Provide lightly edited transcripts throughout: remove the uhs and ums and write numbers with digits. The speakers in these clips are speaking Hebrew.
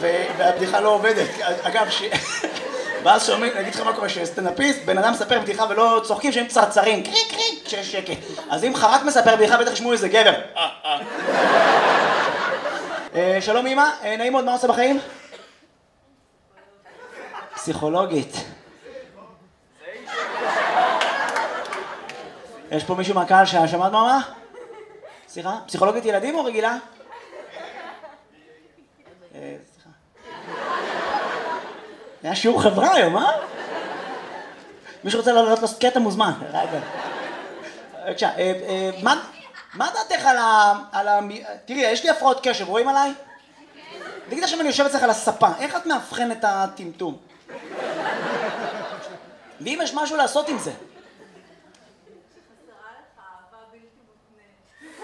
והבדיחה לא עובדת. אגב, ואז שומעים, נגיד לך מה קורה, שסטנדאפיסט, בן אדם מספר בדיחה ולא צוחקים שהם צרצרים, קריק קריק, כשיש שקט. אז אם חרק מספר בדיחה, בטח ישמעו איזה גבר. שלום אמא, נעים מאוד, מה עושה בחיים? פסיכולוגית. יש פה מישהו מהקהל ששמעת מה? סליחה? פסיכולוגית ילדים או רגילה? סליחה. היה שיעור חברה היום, אה? מישהו רוצה לעלות קטע מוזמן. רגע. בבקשה, מה דעתך על ה... תראי, יש לי הפרעות קשב, רואים עליי? תגיד עכשיו אני יושב אצלך על הספה, איך את מאבחן את הטמטום? ואם יש משהו לעשות עם זה? שחסרה לך אהבה בלתי מותנית.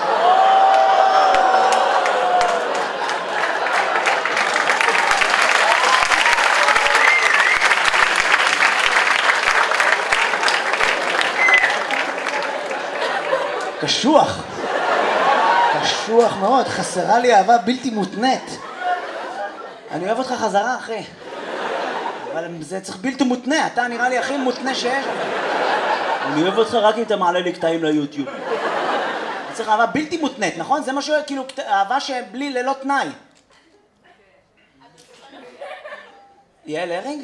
קשוח. קשוח מאוד, חסרה לי אהבה בלתי מותנית. אני אוהב אותך חזרה, אחי. אבל זה צריך בלתי מותנה, אתה נראה לי הכי מותנה שיש. אני אוהב אותך רק אם אתה מעלה לי קטעים ליוטיוב. אני צריך אהבה בלתי מותנית, נכון? זה משהו, כאילו, אהבה שבלי ללא תנאי. יעל הרינג?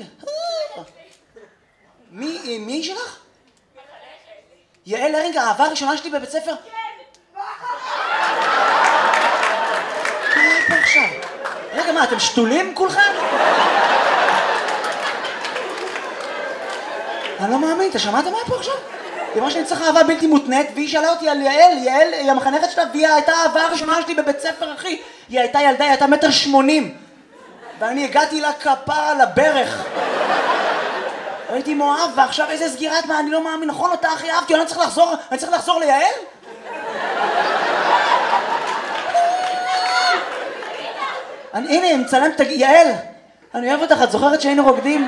מי שלך? יעל הרינג, האהבה הראשונה שלי בבית ספר? מה עכשיו? רגע, מה, אתם שתולים כולכם? אני לא מאמין, אתה שמעת מה פה עכשיו? היא אמרה שאני צריך אהבה בלתי מותנית, והיא שאלה אותי על יעל, יעל היא המחנכת שלה, והיא הייתה האהבה הראשונה שלי בבית ספר, אחי. היא הייתה ילדה, היא הייתה 1.80 מטר. ואני הגעתי לה כפרה על הברך. הייתי מואב, ועכשיו איזה סגירת מה, אני לא מאמין, נכון אותה הכי אהבתי, אני צריך לחזור ליעל? הנה, מצלם את יעל, אני אוהב אותך, את זוכרת שהיינו רוקדים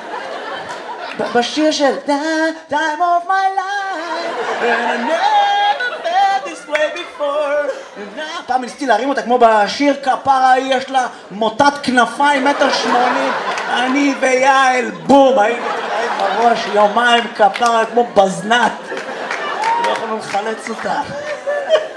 בשיר של Time of my life and I never felt this way before. פעם ניסיתי להרים אותה כמו בשיר כפרה, יש לה מוטת כנפיים 1.80 מטר, אני ויעל בום, הייתי בראש יומיים כפרה כמו בזנת, לא יכולנו לחלץ אותה.